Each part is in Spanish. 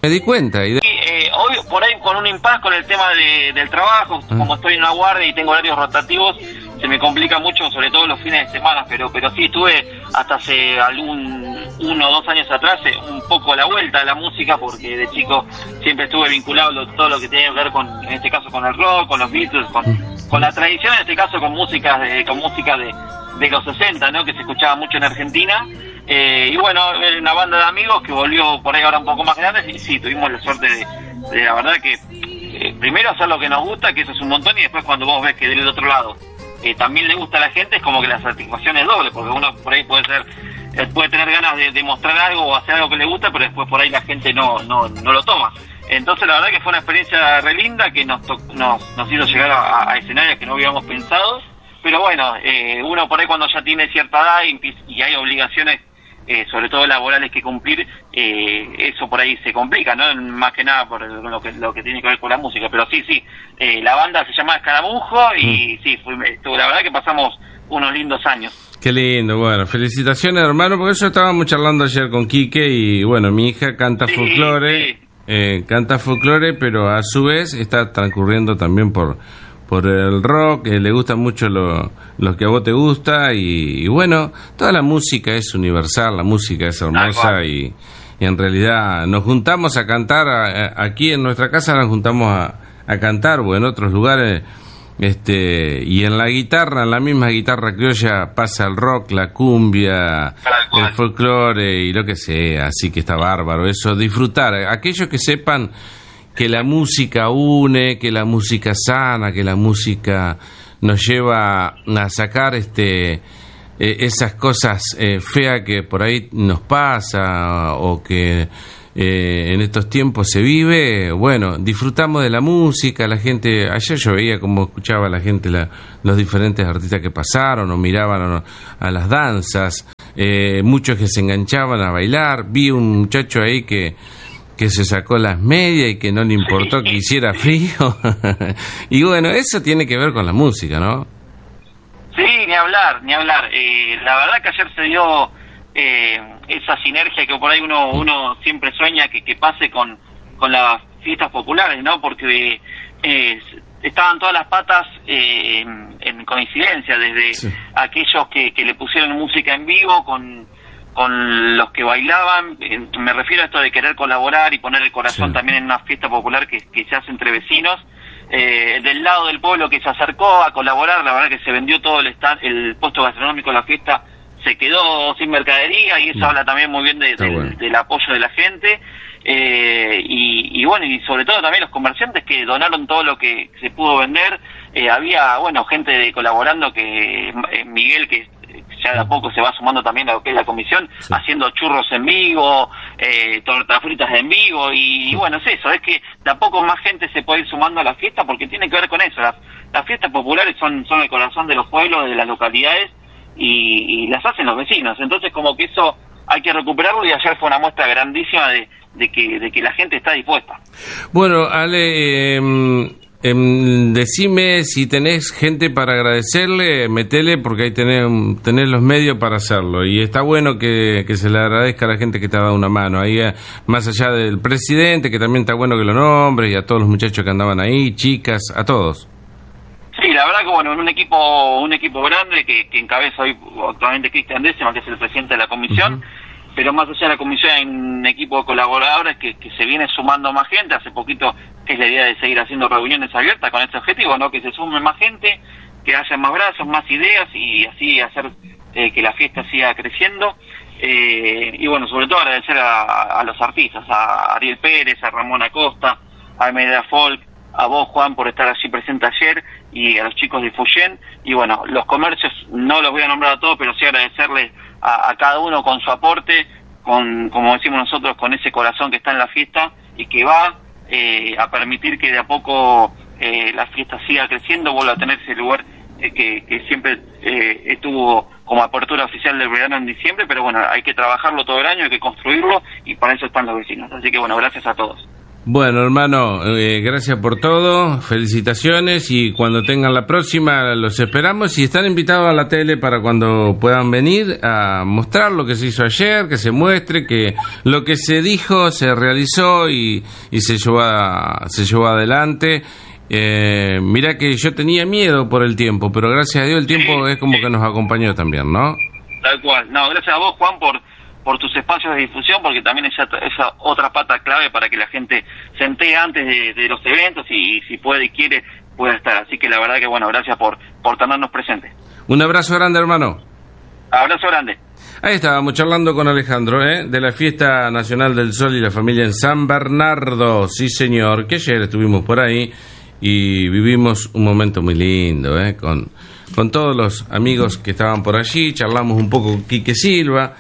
Me di cuenta. Hoy por ahí con un impasse con el tema del trabajo, como estoy en una guardia y tengo horarios rotativos, se me complica mucho, sobre todo los fines de semana, pero sí estuve hasta hace 1 o 2 años atrás un poco a la vuelta de la música, porque de chico siempre estuve vinculado a todo lo que tenía que ver con, en este caso, con el rock, con los Beatles, con la tradición, en este caso con música de los 60, ¿no? Que se escuchaba mucho en Argentina. Y bueno, una banda de amigos que volvió por ahí ahora un poco más grande, y sí, tuvimos la suerte de la verdad que primero hacer lo que nos gusta, que eso es un montón, y después cuando vos ves que del otro lado también le gusta a la gente, es como que la satisfacción es doble, porque uno por ahí puede tener ganas de mostrar algo o hacer algo que le gusta, pero después por ahí la gente no lo toma. Entonces la verdad que fue una experiencia re linda que nos hizo llegar a escenarios que no habíamos pensado, pero bueno, uno por ahí cuando ya tiene cierta edad y hay obligaciones, sobre todo laborales, que cumplir, eso por ahí se complica, ¿no? Más que nada por lo que tiene que ver con la música, pero sí, la banda se llama Escaramujo y sí, la verdad que pasamos unos lindos años. Qué lindo, bueno, felicitaciones, hermano, porque eso estábamos charlando ayer con Quique y bueno, mi hija canta folclore, canta folclore, pero a su vez está transcurriendo también por el rock, le gusta mucho lo que a vos te gusta y bueno, toda la música es universal, la música es hermosa y en realidad nos juntamos a cantar, aquí en nuestra casa nos juntamos a cantar o en otros lugares, y en la guitarra, en la misma guitarra criolla pasa el rock, la cumbia, el folclore y lo que sea, así que está bárbaro eso, disfrutar, aquellos que sepan que la música une, que la música sana, que la música nos lleva a sacar esas cosas feas que por ahí nos pasa o que en estos tiempos se vive. Bueno, disfrutamos de la música, la gente, ayer yo veía cómo escuchaba la gente los diferentes artistas que pasaron o miraban a las danzas, muchos que se enganchaban a bailar, vi un muchacho ahí que se sacó las medias y que no le importó que hiciera frío. Y bueno, eso tiene que ver con la música, ¿no? Sí, ni hablar. La verdad que ayer se dio esa sinergia que por ahí uno siempre sueña que pase con las fiestas populares, ¿no? Porque estaban todas las patas en coincidencia, desde aquellos que le pusieron música en vivo con los que bailaban, me refiero a esto de querer colaborar y poner el corazón también en una fiesta popular que se hace entre vecinos, del lado del pueblo que se acercó a colaborar, la verdad que se vendió todo el puesto gastronómico de la fiesta, se quedó sin mercadería y eso habla también muy bien del apoyo de la gente, y bueno, y sobre todo también los comerciantes que donaron todo lo que se pudo vender, había, bueno, gente colaborando, que Miguel, que ya de a poco se va sumando también a lo que es la comisión, haciendo churros en vivo, tortas fritas en vivo, y bueno, es eso, es que de a poco más gente se puede ir sumando a la fiesta, porque tiene que ver con eso, las fiestas populares son el corazón de los pueblos, de las localidades, y las hacen los vecinos, entonces como que eso hay que recuperarlo, y ayer fue una muestra grandísima de que la gente está dispuesta. Bueno, Ale, decime si tenés gente para agradecerle, metele, porque ahí tenés los medios para hacerlo, y está bueno que se le agradezca a la gente que te ha dado una mano, ahí más allá del presidente, que también está bueno que lo nombres, y a todos los muchachos que andaban ahí, chicas, a todos. Sí, la verdad que bueno, un equipo grande que encabeza hoy actualmente Cristian Décima, que es el presidente de la comisión, pero más allá de la comisión hay un equipo de colaboradores que se viene sumando más gente. Hace poquito es la idea de seguir haciendo reuniones abiertas con ese objetivo, ¿no? Que se sume más gente, que haya más brazos, más ideas, y así hacer que la fiesta siga creciendo. Y bueno, sobre todo agradecer a los artistas, a Ariel Pérez, a Ramón Acosta, a Medea Folk, a vos, Juan, por estar allí presente ayer, y a los chicos de Fuyen. Y bueno, los comercios no los voy a nombrar a todos, pero sí agradecerles a cada uno con su aporte, como decimos nosotros, con ese corazón que está en la fiesta y que va a permitir que de a poco la fiesta siga creciendo, vuelva a tener ese lugar que siempre estuvo como apertura oficial del verano en diciembre, pero bueno, hay que trabajarlo todo el año, hay que construirlo, y para eso están los vecinos. Así que bueno, gracias a todos. Bueno, hermano, gracias por todo, felicitaciones, y cuando tengan la próxima los esperamos, y están invitados a la tele para cuando puedan venir a mostrar lo que se hizo ayer, que se muestre que lo que se dijo se realizó y se llevó adelante. Mira que yo tenía miedo por el tiempo, pero gracias a Dios el tiempo es como que nos acompañó también, ¿no? Tal cual. No, gracias a vos, Juan, por tus espacios de difusión, porque también esa otra pata clave para que la gente se entere antes de los eventos y si puede y quiere, pueda estar. Así que la verdad que, bueno, gracias por tenernos presentes. Un abrazo grande, hermano. Abrazo grande. Ahí estábamos charlando con Alejandro, de la Fiesta Nacional del Sol y la Familia en San Bernardo. Sí, señor, que ayer estuvimos por ahí y vivimos un momento muy lindo, con todos los amigos que estaban por allí. Charlamos un poco con Quique Silva.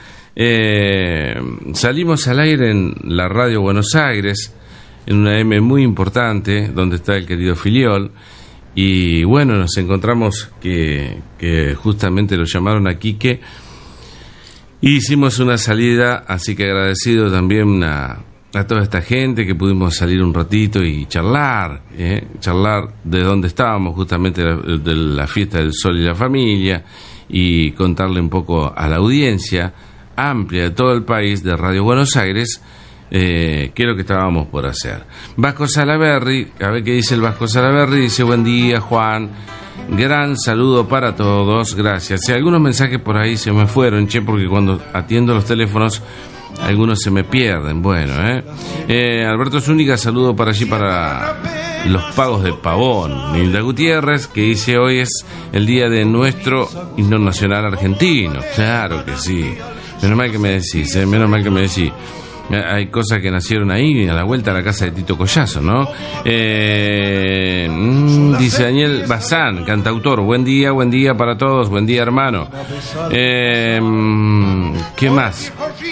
Salimos al aire en la Radio Buenos Aires, en una M muy importante, donde está el querido Filiol, y bueno, nos encontramos que justamente lo llamaron a Quique, y hicimos una salida, así que agradecido también a toda esta gente que pudimos salir un ratito y charlar de dónde estábamos, justamente de la Fiesta del Sol y la Familia, y contarle un poco a la audiencia amplia de todo el país de Radio Buenos Aires qué es lo que estábamos por hacer. Vasco Salaberry, a ver qué dice el Vasco Salaberry, dice: buen día, Juan, gran saludo para todos, gracias. Algunos mensajes por ahí se me fueron, porque cuando atiendo los teléfonos algunos se me pierden. Bueno, Alberto Zúñiga, saludo para allí, para los pagos de Pavón. Nilda Gutiérrez, que dice: hoy es el día de nuestro himno nacional argentino. Claro que sí. Menos mal que me decís, menos mal que me decís. Hay cosas que nacieron ahí, a la vuelta a la casa de Tito Collazo, ¿no? Dice Daniel Bazán, cantautor: buen día para todos, buen día, hermano. ¿Qué más?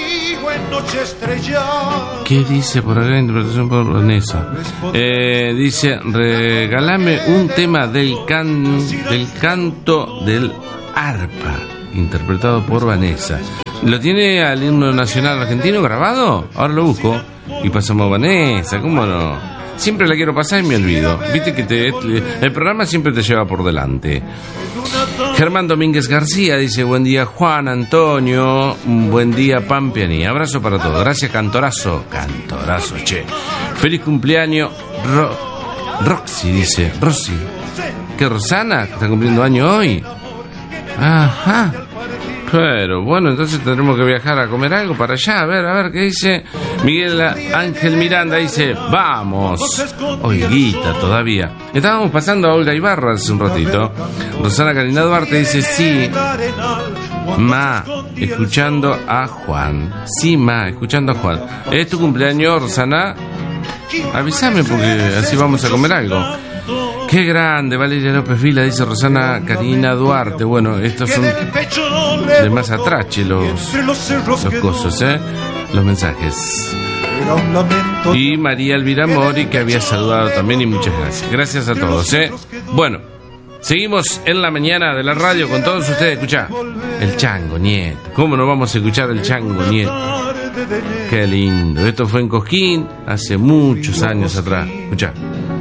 ¿Qué dice por acá? Interpretación por Vanessa. Dice: regálame un tema del canto del arpa, interpretado por Vanessa. ¿Lo tiene al himno nacional argentino grabado? Ahora lo busco y pasamos a Vanessa, ¿cómo no? Siempre la quiero pasar y me olvido. Viste que el programa siempre te lleva por delante. Germán Domínguez García dice: buen día, Juan Antonio, buen día, Pampiani. Abrazo para todos. Gracias, Cantorazo, che. Feliz cumpleaños, Roxy, dice. Rosy. ¿Qué, Rosana? ¿Está cumpliendo año hoy? Ajá. Pero bueno, entonces tendremos que viajar a comer algo para allá. A ver qué dice Miguel Ángel Miranda. Dice: vamos. Olguita todavía. Estábamos pasando a Olga Ibarra hace un ratito. Rosana Karina Duarte dice: sí, ma, escuchando a Juan. Sí, ma, escuchando a Juan. ¿Es tu cumpleaños, Rosana? Avísame, porque así vamos a comer algo. Qué grande, Valeria López Vila, dice Rosana Karina Duarte. Bueno, estos son de más atrache los cosos, los mensajes. Y María Elvira Mori, que había saludado también, y muchas gracias. Gracias a todos, Bueno, seguimos en la mañana de la radio con todos ustedes. Escuchá, el Chango Nieto. ¿Cómo no vamos a escuchar el Chango Nieto? Qué lindo. Esto fue en Cosquín hace muchos años atrás. Escuchá.